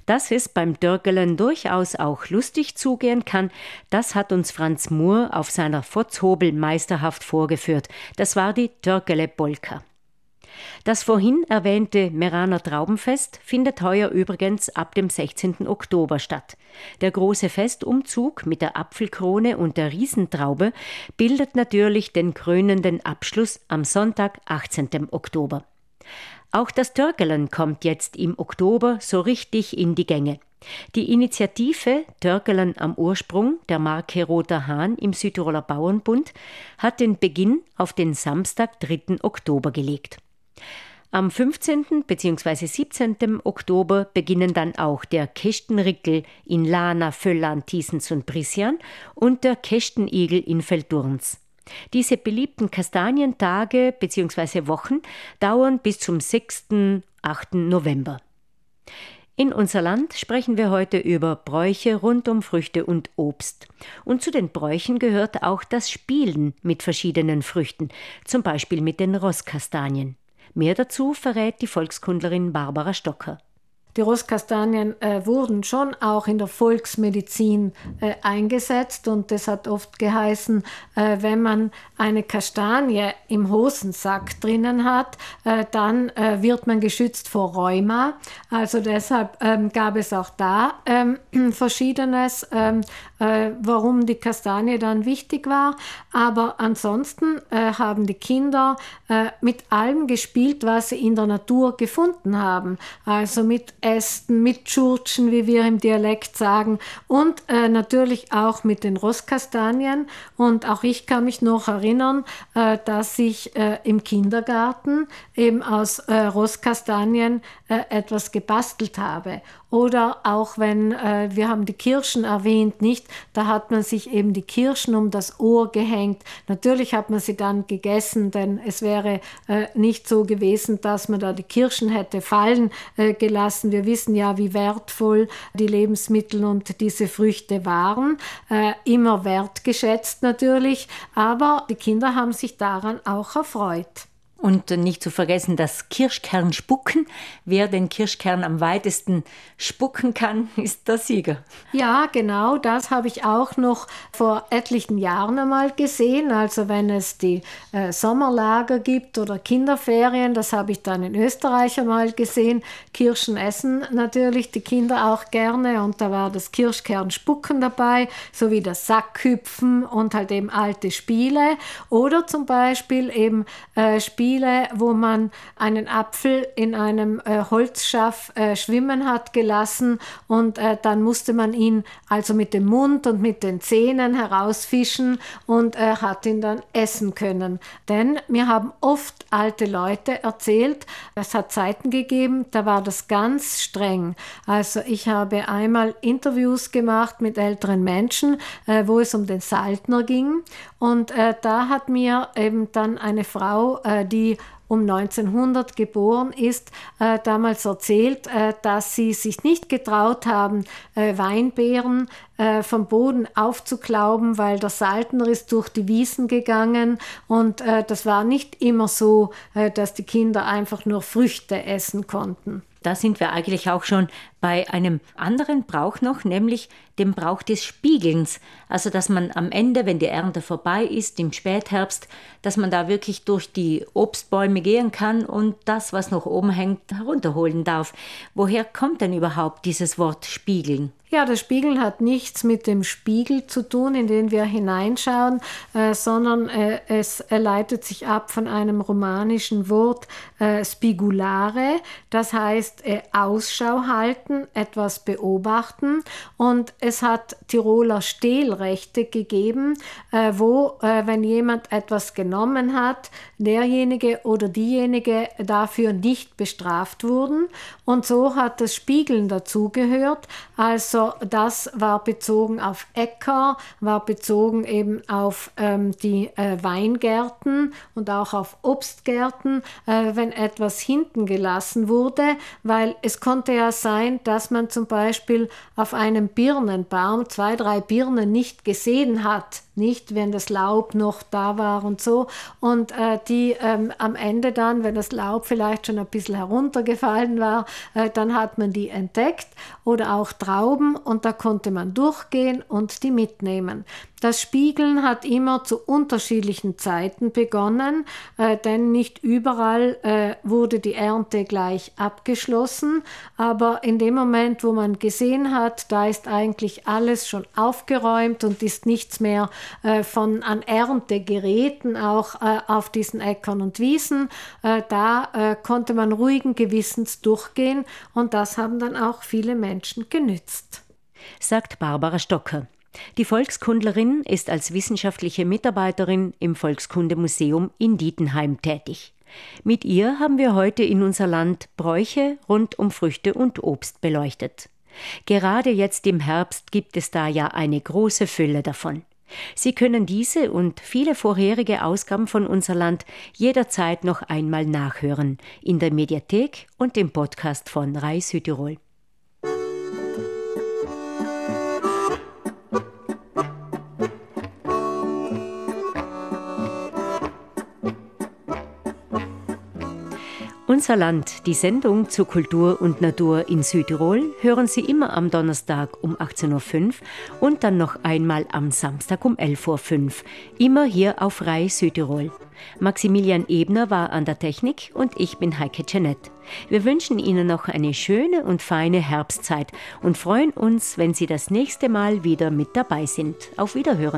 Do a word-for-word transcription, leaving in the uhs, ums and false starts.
Dass es beim Törgelen durchaus auch lustig zugehen kann, das hat uns Franz Mohr auf seiner Fotzhobel meisterhaft vorgeführt. Das war die Törgele-Polka. Das vorhin erwähnte Meraner Traubenfest findet heuer übrigens ab dem sechzehnten Oktober statt. Der große Festumzug mit der Apfelkrone und der Riesentraube bildet natürlich den krönenden Abschluss am Sonntag, achtzehnten Oktober. Auch das Törgelen kommt jetzt im Oktober so richtig in die Gänge. Die Initiative Törgelen am Ursprung der Marke Roter Hahn im Südtiroler Bauernbund hat den Beginn auf den Samstag, dritten Oktober gelegt. Am fünfzehnten bzw. siebzehnten Oktober beginnen dann auch der Kestenrickel in Lana, Völlan, Thiesens und Brisjan und der Kestenigel in Velturns. Diese beliebten Kastanientage bzw. Wochen dauern bis zum sechsten, achten November. In unser Land sprechen wir heute über Bräuche rund um Früchte und Obst. Und zu den Bräuchen gehört auch das Spielen mit verschiedenen Früchten, zum Beispiel mit den Rosskastanien. Mehr dazu verrät die Volkskundlerin Barbara Stocker. Die Rosskastanien äh, wurden schon auch in der Volksmedizin äh, eingesetzt und das hat oft geheißen, äh, wenn man eine Kastanie im Hosensack drinnen hat, äh, dann äh, wird man geschützt vor Rheuma. Also deshalb ähm, gab es auch da ähm, Verschiedenes, ähm, äh, warum die Kastanie dann wichtig war. Aber ansonsten äh, haben die Kinder äh, mit allem gespielt, was sie in der Natur gefunden haben. Also mit Ästen, mit Tschurtschen, wie wir im Dialekt sagen, und äh, natürlich auch mit den Rosskastanien. Und auch ich kann mich noch erinnern, äh, dass ich äh, im Kindergarten eben aus äh, Rosskastanien äh, etwas gebastelt habe. Oder auch wenn, äh, wir haben die Kirschen erwähnt, nicht? Da hat man sich eben die Kirschen um das Ohr gehängt. Natürlich hat man sie dann gegessen, denn es wäre äh, nicht so gewesen, dass man da die Kirschen hätte fallen äh, gelassen. Wir wissen ja, wie wertvoll die Lebensmittel und diese Früchte waren. Äh, immer wertgeschätzt natürlich, aber die Kinder haben sich daran auch erfreut. Und nicht zu vergessen das Kirschkernspucken. Wer den Kirschkern am weitesten spucken kann, ist der Sieger. Ja, genau, das habe ich auch noch vor etlichen Jahren einmal gesehen. Also wenn es die äh, Sommerlager gibt oder Kinderferien, das habe ich dann in Österreich einmal gesehen. Kirschen essen natürlich die Kinder auch gerne und da war das Kirschkernspucken dabei, sowie das Sackhüpfen und halt eben alte Spiele. Oder zum Beispiel eben äh, Spiele, wo man einen Apfel in einem äh, Holzschaff äh, schwimmen hat gelassen und äh, dann musste man ihn also mit dem Mund und mit den Zähnen herausfischen und äh, hat ihn dann essen können. Denn mir haben oft alte Leute erzählt, es hat Zeiten gegeben, da war das ganz streng. Also ich habe einmal Interviews gemacht mit älteren Menschen, äh, wo es um den Saltner ging und äh, da hat mir eben dann eine Frau, äh, die um neunzehnhundert geboren ist, äh, damals erzählt, äh, dass sie sich nicht getraut haben, äh, Weinbeeren äh, vom Boden aufzuklauben, weil der Saltner ist durch die Wiesen gegangen und äh, das war nicht immer so, äh, dass die Kinder einfach nur Früchte essen konnten. Da sind wir eigentlich auch schon bei einem anderen Brauch noch, nämlich dem Brauch des Spiegelns. Also dass man am Ende, wenn die Ernte vorbei ist, im Spätherbst, dass man da wirklich durch die Obstbäume gehen kann und das, was noch oben hängt, herunterholen darf. Woher kommt denn überhaupt dieses Wort Spiegeln? Ja, das Spiegeln hat nichts mit dem Spiegel zu tun, in den wir hineinschauen, äh, sondern äh, es leitet sich ab von einem romanischen Wort äh, spigulare, das heißt äh, Ausschau halten, etwas beobachten. Und es hat Tiroler Stehlrechte gegeben, äh, wo, äh, wenn jemand etwas genommen hat, derjenige oder diejenige dafür nicht bestraft wurden. Und so hat das Spiegeln dazugehört, also Also das war bezogen auf Äcker, war bezogen eben auf ähm, die äh, Weingärten und auch auf Obstgärten, äh, wenn etwas hinten gelassen wurde, weil es konnte ja sein, dass man zum Beispiel auf einem Birnenbaum zwei, drei Birnen nicht gesehen hat, nicht, wenn das Laub noch da war und so. Und äh, die ähm, am Ende dann, wenn das Laub vielleicht schon ein bisschen heruntergefallen war, äh, dann hat man die entdeckt oder auch Trauben und da konnte man durchgehen und die mitnehmen. Das Spiegeln hat immer zu unterschiedlichen Zeiten begonnen, äh, denn nicht überall äh, wurde die Ernte gleich abgeschlossen, aber in dem Moment, wo man gesehen hat, da ist eigentlich alles schon aufgeräumt und ist nichts mehr äh, von an Erntegeräten auch äh, auf diesen Äckern und Wiesen, äh, da äh, konnte man ruhigen Gewissens durchgehen und das haben dann auch viele Menschen genützt. Sagt Barbara Stocker. Die Volkskundlerin ist als wissenschaftliche Mitarbeiterin im Volkskundemuseum in Dietenheim tätig. Mit ihr haben wir heute in unser Land Bräuche rund um Früchte und Obst beleuchtet. Gerade jetzt im Herbst gibt es da ja eine große Fülle davon. Sie können diese und viele vorherige Ausgaben von Unser Land jederzeit noch einmal nachhören, in der Mediathek und im Podcast von R A I Südtirol. Unser Land, die Sendung zu Kultur und Natur in Südtirol, hören Sie immer am Donnerstag um achtzehn Uhr fünf und dann noch einmal am Samstag um elf Uhr fünf, immer hier auf R A I Südtirol. Maximilian Ebner war an der Technik und ich bin Heike Jeanette. Wir wünschen Ihnen noch eine schöne und feine Herbstzeit und freuen uns, wenn Sie das nächste Mal wieder mit dabei sind. Auf Wiederhören.